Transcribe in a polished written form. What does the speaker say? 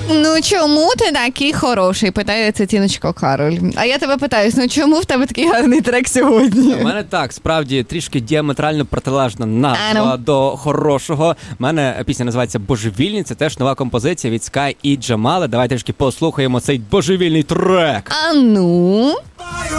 Ну чому ти такий хороший? Питає Цитіночко Кароль. А я тебе питаюсь, ну чому в тебе такий гарний трек сьогодні? У мене так, справді, трішки діаметрально протилежна назва до хорошого. У мене пісня називається «Божевільні». Це теж нова композиція від Sky і Джамали. Давайте трішки послухаємо цей божевільний трек. А ну...